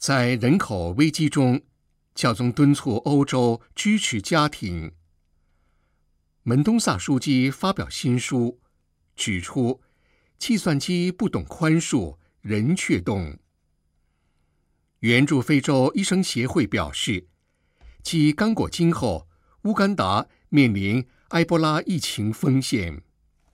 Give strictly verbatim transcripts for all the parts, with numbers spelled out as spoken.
在人口危机中，教宗敦促欧洲支持家庭。门东萨书记发表新书，指出计算机不懂宽恕，人却动。援助非洲医生协会表示，继刚果金后，乌干达面临埃博拉疫情风险。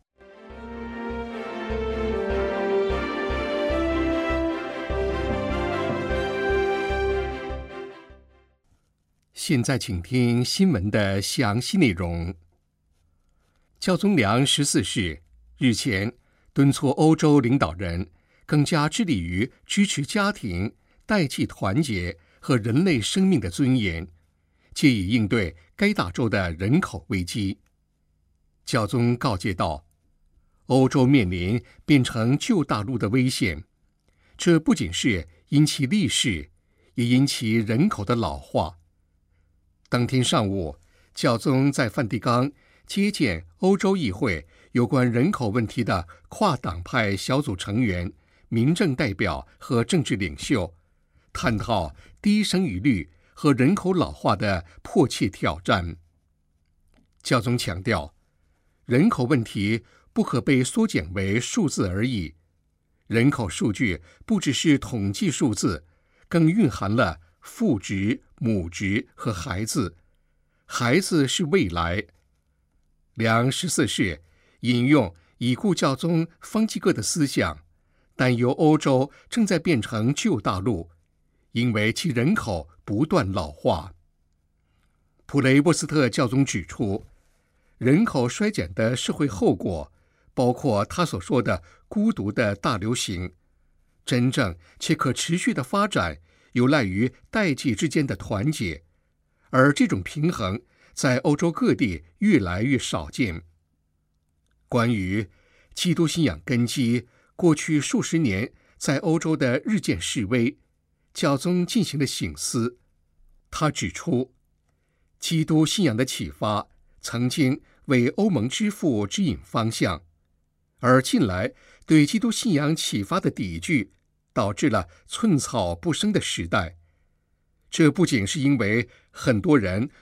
现在请听新闻的详细内容。教宗良十四世日前敦促欧洲领导人更加致力于支持家庭、代际团结和人类生命的尊严，借以应对该大洲的人口危机。教宗告诫道，欧洲面临变成旧大陆的危险，这不仅是因其历史，也因其人口的老化。当天上午，教宗在梵蒂冈接见欧洲议会有关人口问题的跨党派小组成员、民政代表和政治领袖，探讨低生育率和人口老化的迫切挑战。教宗强调，人口问题不可被缩减为数字而已，人口数据不只是统计数字，更蕴含了父职、母职和孩子，孩子是未来。良十四世引用已故教宗方济各的思想，担忧欧洲正在变成旧大陆，因为其人口不断老化。普雷波斯特教宗指出，人口衰减的社会后果包括他所说的孤独的大流行，真正且可持续的发展有赖于代际之间的团结，而这种平衡在欧洲各地越来越少见。关于基督信仰根基过去数十年在欧洲的日渐式微，教宗进行了省思。他指出，基督信仰的启发曾经为欧盟之父指引方向，而近来对基督信仰启发的抵拒导致了寸草不生的时代。这不仅是因为很多人